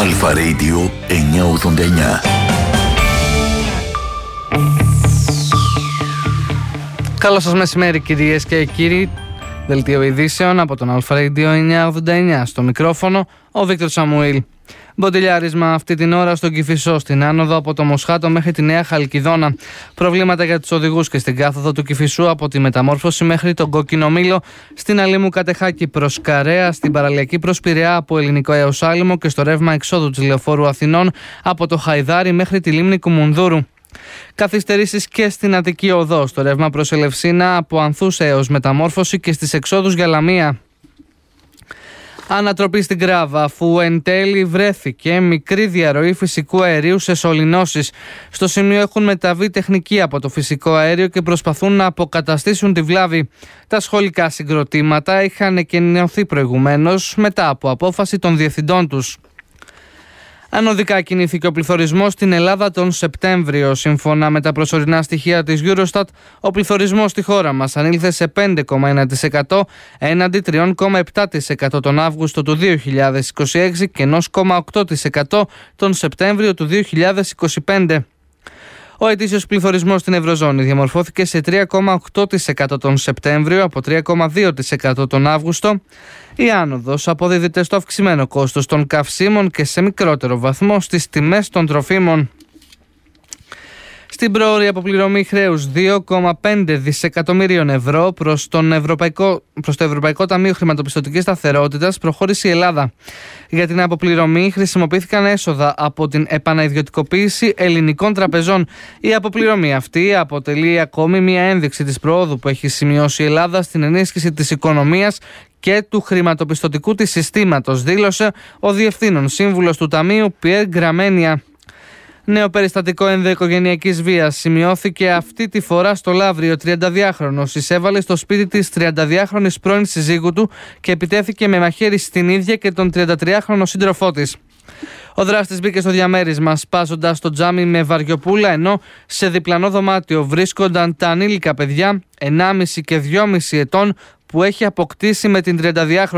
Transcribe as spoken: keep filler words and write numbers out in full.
Αλφα Radio εννιακόσια ογδόντα εννιά. Καλό σας μεσημέρι κυρίες και κύριοι. Δελτίο ειδήσεων από τον Αλφα Radio εννιακόσια ογδόντα εννιά. Στο μικρόφωνο ο Βίκτορ Σαμουήλ. Μποτιλιάρισμα αυτή την ώρα στον Κηφισό, στην άνοδο από το Μοσχάτο μέχρι τη Νέα Χαλκιδόνα. Προβλήματα για τους οδηγούς και στην κάθοδο του Κηφισού από τη Μεταμόρφωση μέχρι τον Κόκκινο Μήλο, στην Αλήμου Κατεχάκη προς Καρέα, στην παραλιακή προς Πειραιά από Ελληνικό έως Άλυμο και στο ρεύμα εξόδου της Λεωφόρου Αθηνών από το Χαϊδάρι μέχρι τη λίμνη Κουμουνδούρου. Καθυστερήσεις και στην Αττική Οδό, στο ρεύμα προς Ελευσίνα από Ανθούς έως Μεταμόρφωση και στις εξόδους για Λαμία. Ανατροπή στην Γκράβα, αφού εν τέλει βρέθηκε μικρή διαρροή φυσικού αερίου σε σωληνώσεις. Στο σημείο έχουν μεταβεί τεχνικοί από το φυσικό αέριο και προσπαθούν να αποκαταστήσουν τη βλάβη. Τα σχολικά συγκροτήματα είχαν εκενωθεί προηγουμένως μετά από απόφαση των διευθυντών τους. Ανωδικά κινήθηκε ο πληθωρισμός στην Ελλάδα τον Σεπτέμβριο. Σύμφωνα με τα προσωρινά στοιχεία της Eurostat, ο πληθωρισμός στη χώρα μας ανήλθε σε πέντε κόμμα ένα τοις εκατό έναντι τρία κόμμα επτά τοις εκατό τον Αύγουστο του δύο χιλιάδες είκοσι έξι και ένα κόμμα οκτώ τοις εκατό τον Σεπτέμβριο του δύο χιλιάδες είκοσι πέντε. Ο ετήσιος πληθωρισμός στην Ευρωζώνη διαμορφώθηκε σε τρία κόμμα οκτώ τοις εκατό τον Σεπτέμβριο από τρία κόμμα δύο τοις εκατό τον Αύγουστο. Η άνοδος αποδίδεται στο αυξημένο κόστος των καυσίμων και σε μικρότερο βαθμό στις τιμές των τροφίμων. Στην πρόωρη αποπληρωμή χρέους δύο κόμμα πέντε δισεκατομμυρίων ευρώ προς, τον Ευρωπαϊκό, προς το Ευρωπαϊκό Ταμείο Χρηματοπιστωτικής Σταθερότητας προχώρησε η Ελλάδα. Για την αποπληρωμή χρησιμοποιήθηκαν έσοδα από την επανaiδιωτικοποίηση ελληνικών τραπεζών. Η αποπληρωμή αυτή αποτελεί ακόμη μια ένδειξη της προόδου που έχει σημειώσει η Ελλάδα στην ενίσχυση της οικονομίας και του χρηματοπιστωτικού της συστήματος, δήλωσε ο Διευθύνων Σύμβουλος του Ταμείου Πιέρ Γκραμένια. Νέο περιστατικό ενδοοικογενειακής βίας σημειώθηκε αυτή τη φορά στο Λαύριο. τριανταδυάχρονος εισέβαλε στο σπίτι της τριανταδυάχρονης πρώην συζύγου του και επιτέθηκε με μαχαίρι στην ίδια και τον τριαντατριάχρονο σύντροφό της. Ο δράστης μπήκε στο διαμέρισμα σπάζοντας το τζάμι με βαριοπούλα, ενώ σε διπλανό δωμάτιο βρίσκονταν τα ανήλικα παιδιά ενάμιση και δυόμιση ετών που έχει αποκτήσει με την τριανταδυάχρονη.